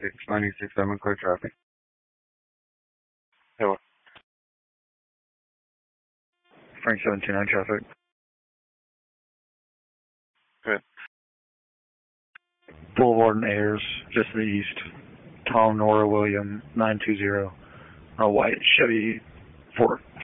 96, clear traffic. Hello. Frank 729 traffic. Good. Boulevard and Ayers, just to the east. Tom Nora William 920. A white Chevy